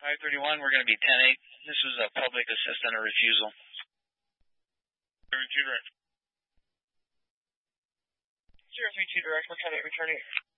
I-31, we're going to be 10-8. This was a public assist and a refusal. 032 direct. 032 direct, we're 10-8 returning.